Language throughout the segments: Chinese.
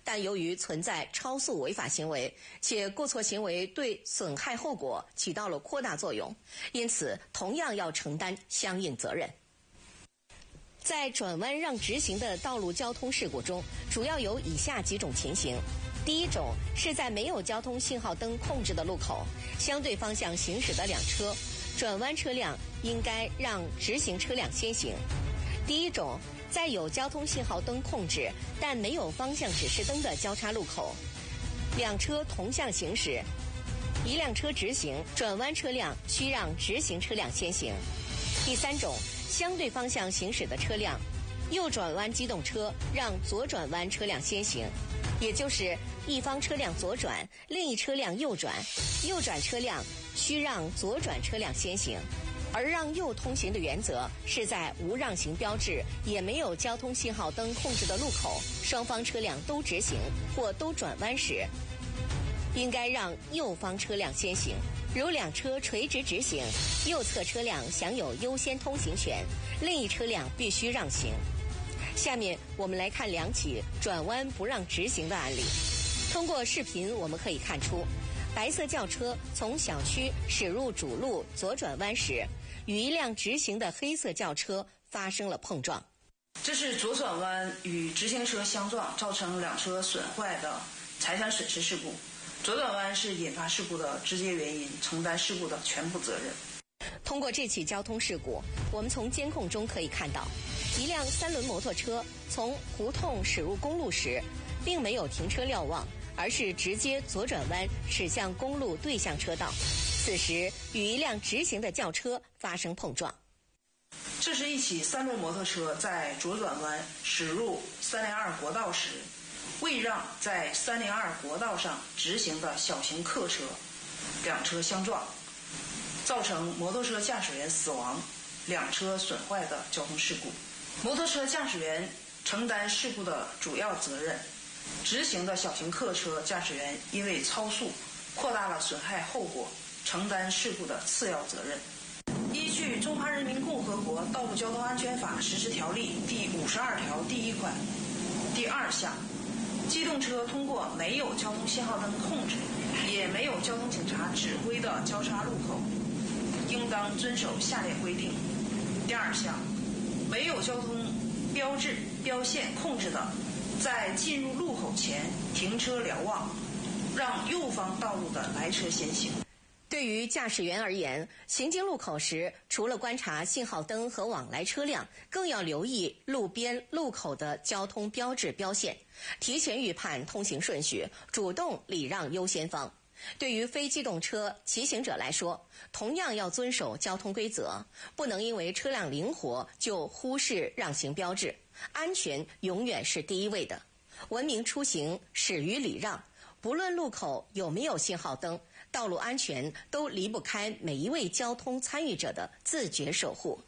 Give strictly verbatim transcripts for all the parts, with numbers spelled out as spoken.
但由于存在超速违法行为，且过错行为对损害后果起到了扩大作用，因此同样要承担相应责任。在转弯让直行的道路交通事故中，主要有以下几种情形。第一种是在没有交通信号灯控制的路口，相对方向行驶的两车，转弯车辆应该让直行车辆先行。第一种，在有交通信号灯控制但没有方向指示灯的交叉路口，两车同向行驶，一辆车直行，转弯车辆需让直行车辆先行。第三种，相对方向行驶的车辆，右转弯机动车让左转弯车辆先行，也就是一方车辆左转，另一车辆右转，右转车辆需让左转车辆先行。而让右通行的原则是在无让行标志也没有交通信号灯控制的路口，双方车辆都直行或都转弯时，应该让右方车辆先行。如两车垂直直行，右侧车辆享有优先通行权，另一车辆必须让行。下面我们来看两起转弯不让直行的案例。通过视频我们可以看出，白色轿车从小区驶入主路左转弯时，与一辆直行的黑色轿车发生了碰撞。 这是左转弯与直行车相撞，造成两车损坏的财产损失事故。左转弯是引发事故的直接原因，承担事故的全部责任。 通过这起交通事故，我们从监控中可以看到，一辆三轮摩托车从胡同驶入公路时，并没有停车瞭望，而是直接左转弯驶向公路对向车道，此时与一辆直行的轿车发生碰撞。 这是一起三轮摩托车在左转弯驶入三零二国道时，未让在三零二国道上直行的小型客车，两车相撞，造成摩托车驾驶员死亡，两车损坏的交通事故。摩托车驾驶员承担事故的主要责任，直行的小型客车驾驶员因为超速扩大了损害后果，承担事故的次要责任。依据《中华人民共和国道路交通安全法实施条例》第五十二条第一款第二项，机动车通过没有交通信号灯控制，也没有交通警察指挥的交叉路口，应当遵守下列规定。第二项，没有交通标志标线控制的，在进入路口前停车瞭望，让右方道路的来车先行。 对于驾驶员而言，行经路口时，除了观察信号灯和往来车辆，更要留意路边路口的交通标志标线，提前预判通行顺序，主动礼让优先方。对于非机动车骑行者来说，同样要遵守交通规则，不能因为车辆灵活就忽视让行标志，安全永远是第一位的。文明出行始于礼让，不论路口有没有信号灯，道路安全都离不开每一位交通参与者的自觉守护。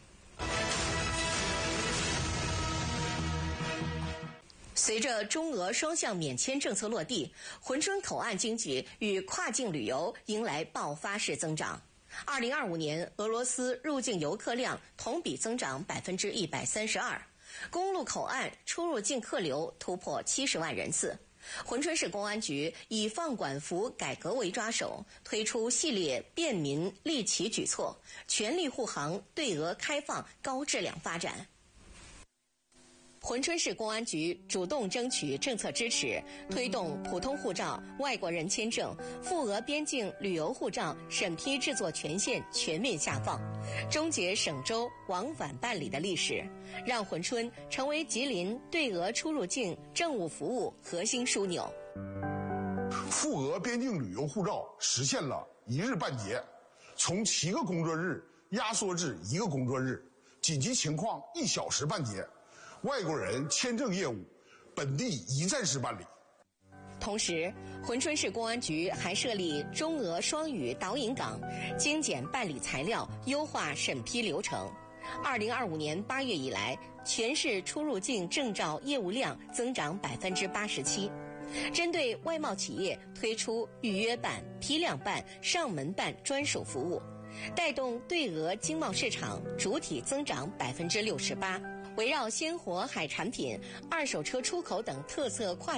随着中俄双向免签政策落地，珲春口岸经济与跨境旅游迎来爆发式增长。二零二五年，俄罗斯入境游客量同比增长百分之一百三十二，公路口岸出入境客流突破七十万人次。珲春市公安局以放管服改革为抓手，推出系列便民利企举措，全力护航对俄开放高质量发展。珲春市公安局主动争取政策支持，推动普通护照、外国人签证、赴俄边境旅游护照审批制作权限全面下放，终结省州往返办理的历史，让珲春成为吉林对俄出入境政务服务核心枢纽。 赴俄边境旅游护照实现了一日办结，从七个工作日压缩至一个工作日，紧急情况一小时办结。外国人签证业务，本地一站式办理。 同时，珲春市公安局还设立中俄双语导引岗，精简办理材料，优化审批流程。二零二五年八月以来，全市出入境证照业务量增长百分之八十七。针对外贸企业推出预约办、批量办、上门办专属服务，带动对俄经贸市场主体增长百分之六十八。围绕鲜活海产品、二手车出口等特色跨